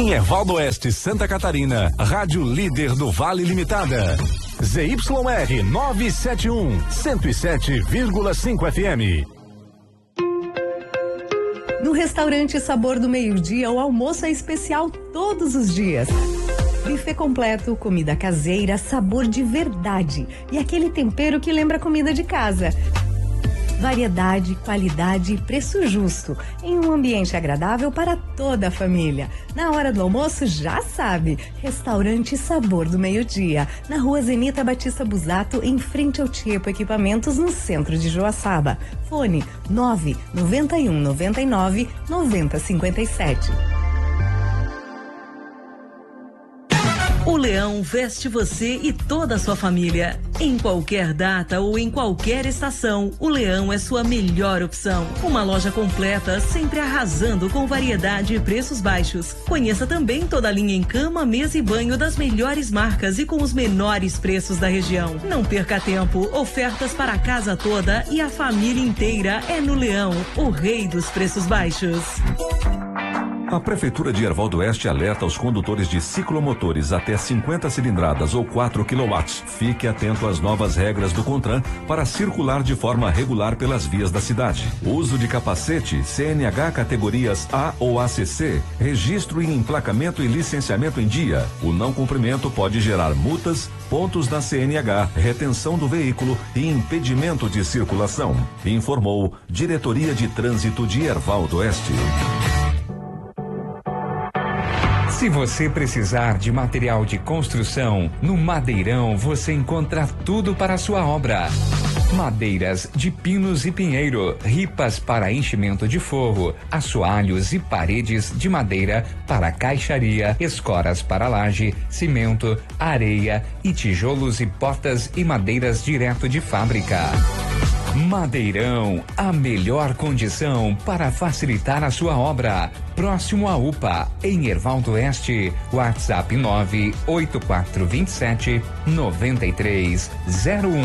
Em Ervaldo Oeste, Santa Catarina, Rádio Líder do Vale Limitada. ZYR 971, 107,5 FM. No restaurante Sabor do Meio-Dia, o almoço é especial todos os dias. Buffet completo, comida caseira, sabor de verdade e aquele tempero que lembra comida de casa. Variedade, qualidade e preço justo, em um ambiente agradável para toda a família. Na hora do almoço, já sabe, Restaurante Sabor do Meio-Dia, na Rua Zenita Batista Busato, em frente ao Tiepo Equipamentos, no centro de Joaçaba. Fone 99199-9057. O Leão veste você e toda a sua família. Em qualquer data ou em qualquer estação, o Leão é sua melhor opção. Uma loja completa, sempre arrasando com variedade e preços baixos. Conheça também toda a linha em cama, mesa e banho das melhores marcas e com os menores preços da região. Não perca tempo, ofertas para a casa toda e a família inteira é no Leão, o rei dos preços baixos. A Prefeitura de Ervaldo Oeste alerta aos condutores de ciclomotores até 50 cilindradas ou 4 kW. Fique atento às novas regras do CONTRAN para circular de forma regular pelas vias da cidade. Uso de capacete, CNH categorias A ou ACC, registro e emplacamento e licenciamento em dia. O não cumprimento pode gerar multas, pontos na CNH, retenção do veículo e impedimento de circulação. Informou Diretoria de Trânsito de Ervaldo Oeste. Se você precisar de material de construção, no Madeirão você encontra tudo para a sua obra. Madeiras de pinos e pinheiro, ripas para enchimento de forro, assoalhos e paredes de madeira para caixaria, escoras para laje, cimento, areia e tijolos e portas e madeiras direto de fábrica. Madeirão, a melhor condição para facilitar a sua obra. Próximo à UPA, em Ervaldo Oeste, WhatsApp 98427-9301.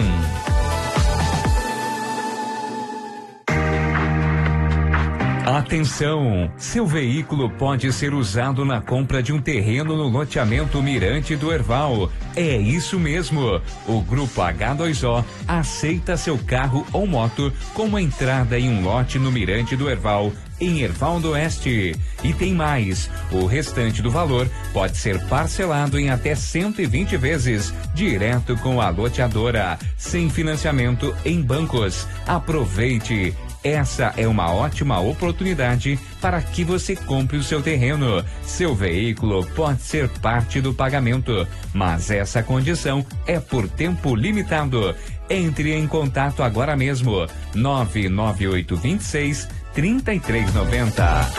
Atenção! Seu veículo pode ser usado na compra de um terreno no loteamento Mirante do Erval. É isso mesmo! O Grupo H2O aceita seu carro ou moto como entrada em um lote no Mirante do Erval, em Ervaldo Oeste. E tem mais, o restante do valor pode ser parcelado em até 120 vezes, direto com a loteadora, sem financiamento em bancos. Aproveite! Essa é uma ótima oportunidade para que você compre o seu terreno. Seu veículo pode ser parte do pagamento, mas essa condição é por tempo limitado. Entre em contato agora mesmo. 99826-3390.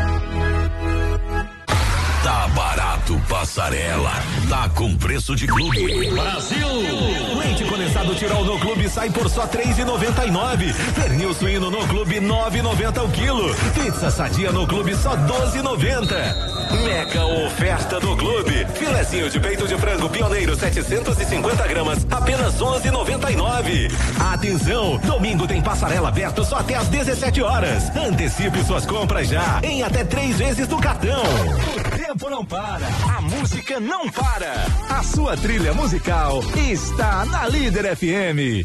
Tá barato, Passarela. Tá com preço de clube. Brasil! Leite condensado Tirol no clube sai por só R$3,99. Pernil suíno no clube R$9,90 o quilo. Pizza sadia no clube só R$12,90. Mega oferta do clube. Filezinho de peito de frango pioneiro 750 gramas, apenas R$11,99. Atenção, domingo tem passarela aberto só até às 17 horas. Antecipe suas compras já, em até 3 vezes do cartão. O tempo não para, a música não para. A sua trilha musical está na Líder FM.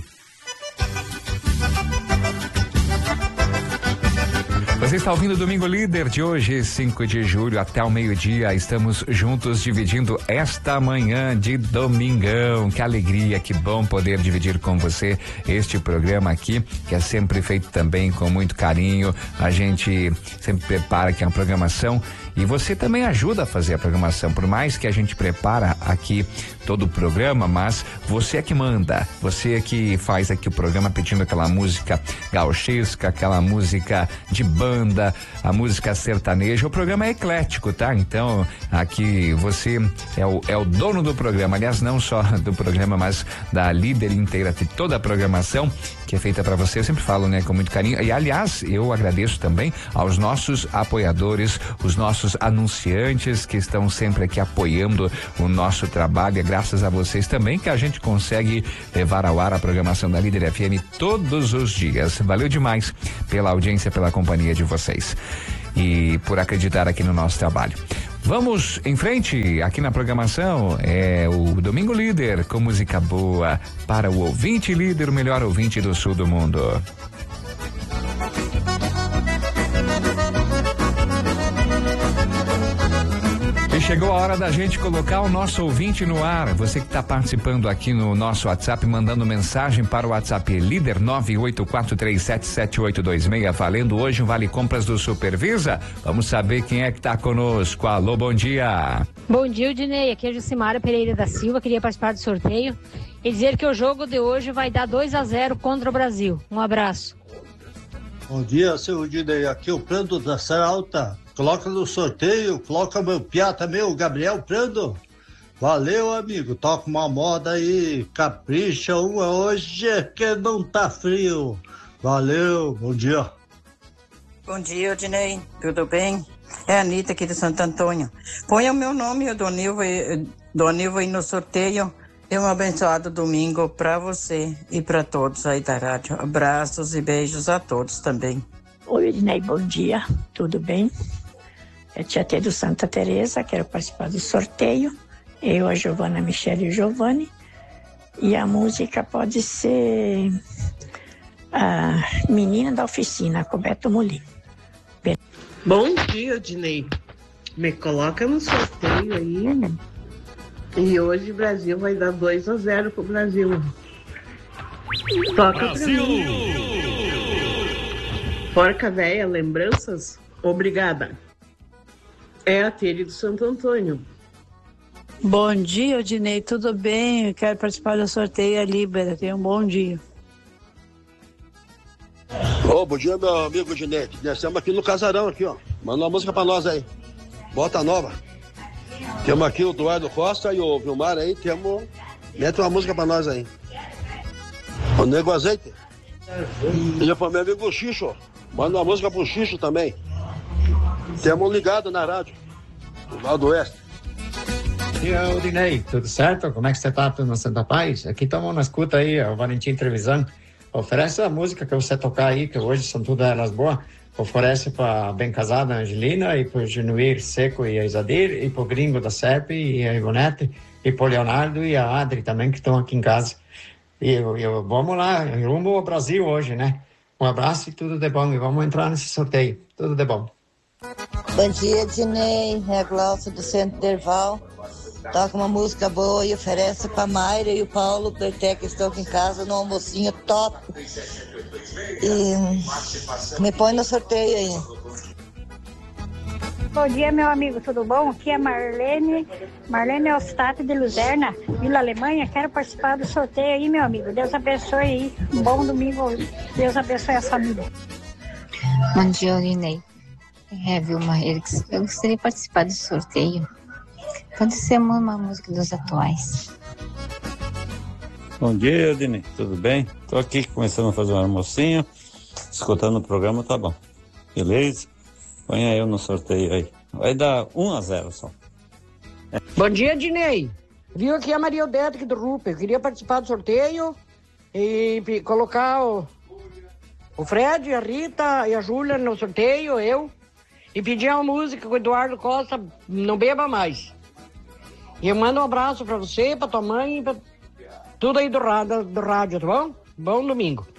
Você está ouvindo o Domingo Líder de hoje, 5 de julho, até o meio-dia. Estamos juntos dividindo esta manhã de domingão. Que alegria, que bom poder dividir com você este programa aqui, que é sempre feito também com muito carinho. A gente sempre prepara aqui a programação e você também ajuda a fazer a programação. Por mais que a gente prepara aqui todo o programa, mas você é que manda, você é que faz aqui o programa pedindo aquela música gauchesca, aquela música de banda, a música sertaneja. O programa é eclético, tá? Então aqui você é o dono do programa, aliás, não só do programa, mas da Líder inteira, de toda a programação que é feita para você. Eu sempre falo, né, com muito carinho. E aliás, eu agradeço também aos nossos apoiadores, os nossos anunciantes que estão sempre aqui apoiando o nosso trabalho. É graças a vocês também que a gente consegue levar ao ar a programação da Líder FM todos os dias. Valeu demais pela audiência, pela companhia de vocês e por acreditar aqui no nosso trabalho. Vamos em frente aqui na programação. É o Domingo Líder com música boa para o ouvinte líder, o melhor ouvinte do sul do mundo. E chegou a hora da gente colocar o nosso ouvinte no ar. Você que está participando aqui no nosso WhatsApp, mandando mensagem para o WhatsApp líder 984377826, valendo hoje um Vale Compras do Supervisa. Vamos saber quem é que está conosco. Alô, bom dia. Bom dia, Odinei. Aqui é a Jucimara Pereira da Silva. Queria participar do sorteio e dizer que o jogo de hoje vai dar 2-0 contra o Brasil. Um abraço. Bom dia, seu Odinei. Aqui é o Prando da Serra Alta. Coloca no sorteio, coloca meu piá também, o Gabriel Prando. Valeu, amigo. Toca uma moda aí, capricha uma hoje que não tá frio. Valeu, bom dia. Bom dia, Odinei. Tudo bem? É a Anitta aqui de Santo Antônio. Põe o meu nome e o do Nilvo aí no sorteio. E um abençoado domingo para você e para todos aí da rádio. Abraços e beijos a todos também. Oi, Odinei, bom dia. Tudo bem? É tia T do Santa Teresa, quero participar do sorteio. Eu, a Giovana, Michele e o Giovanni. E a música pode ser a Menina da Oficina, com Beto Molino. Bom dia, Odinei. Me coloca no sorteio aí. E hoje o Brasil vai dar 2-0 pro Brasil. Toca Brasil! Pra mim. Porca véia, lembranças? Obrigada. É a Tere do Santo Antônio. Bom dia, Odinei, tudo bem? Eu quero participar do sorteio a Libera. Tenha um bom dia. Bom dia, meu amigo Odinei. Nós estamos aqui no casarão, aqui, ó. Manda uma música pra nós aí. Bota nova. Temos aqui o Eduardo Costa e o Vilmar aí. Mete uma música pra nós aí. O Nego Azeite. E pro meu amigo Xixo. Manda uma música pro Xixo também. Temos ligado na rádio. O Val do Oeste. E aí, Odinei, tudo certo? Como é que você tá? Tudo na Santa Paz? Aqui estamos na escuta aí, o Valentim Trevisan. Oferece a música que você tocar aí, que hoje são todas elas boas. Oferece para Bem Casada, a Angelina, e para Genuir Seco e a Isadir, e para o Gringo da Serp e a Ivonete, e para o Leonardo e a Adri também, que estão aqui em casa. E vamos lá, rumo ao Brasil hoje, né? Um abraço e tudo de bom. E vamos entrar nesse sorteio. Tudo de bom. Bom dia, Dinei. É a Glaucia do Centro Derval. Toca uma música boa e oferece para Mayra e o Paulo Berté, que estão aqui em casa, no almocinho top. E me põe no sorteio aí. Bom dia, meu amigo, tudo bom? Aqui é Marlene Ostato de Luzerna, Vila Alemanha. Quero participar do sorteio aí, meu amigo. Deus abençoe aí. Um bom domingo. Deus abençoe a família. Bom dia, Olinei. É, Vilma Erix. Eu gostaria de participar do sorteio. Pode ser uma música dos atuais. Bom dia, Odinei. Tudo bem? Tô aqui começando a fazer um almocinho, escutando o programa, tá bom. Beleza? Põe aí eu no sorteio aí. Vai dar 1-0 só. Bom dia, Dinei. Viu aqui a Maria Odete aqui do Ruper. Eu queria participar do sorteio e colocar o Fred, a Rita e a Júlia no sorteio, eu. E pedir uma música com o Eduardo Costa, Não Beba Mais. E eu mando um abraço pra você, pra tua mãe, pra tudo aí do rádio, tá bom? Bom domingo.